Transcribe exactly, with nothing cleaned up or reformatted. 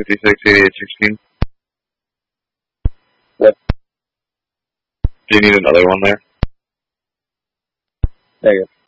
fifty-six, eighty-eight, sixteen. What? Do you need another one there? There you go.